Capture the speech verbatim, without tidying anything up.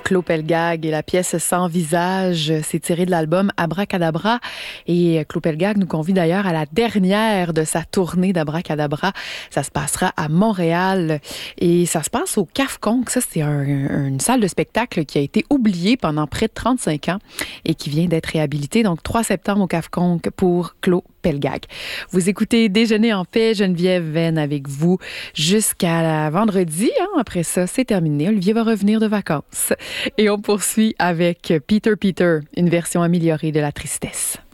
Claude Pelgag et la pièce Sans visage, c'est tiré de l'album Abracadabra. Et Claude Pelgag nous convie d'ailleurs à la dernière de sa tournée d'Abracadabra. Ça se passera à Montréal et ça se passe au CAFCONC. Ça, c'est un, une salle de spectacle qui a été oubliée pendant près de trente-cinq ans et qui vient d'être réhabilitée. Donc, trois septembre au CAFCONC pour Claude Pelgag. Vous écoutez Déjeuner en paix, Geneviève Venn avec vous jusqu'à la vendredi. Hein? Après ça, c'est terminé. Olivier va revenir de vacances. Et on poursuit avec Peter Peter, une version améliorée de La Tristesse.